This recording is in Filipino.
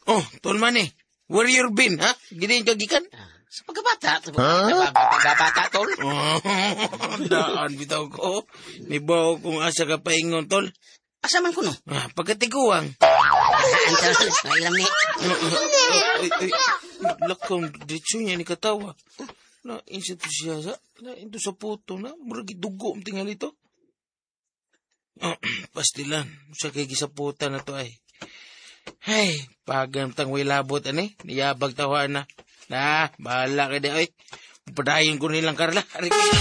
Oh, tol man eh. Where you been, ha? Ginayin kagikan? Sa pagkabata, pagkabata, tol. Daan, bitaw ko. Nibaw kung asa ka paingon, tol. Asa man ko, no? Pagkatiguang. Tol, ilang ni. Ay, lakang ditso niya ni katawa. Na, insa to siya sa, na, ito sa puto na, murag dugo ang tingali to. Pastilan, sa kay gisaputan na to ay. Ay, pagam tang way labot ani, niyabag tawa na. Bahala ka di ay. Padayon ko nilang Carla.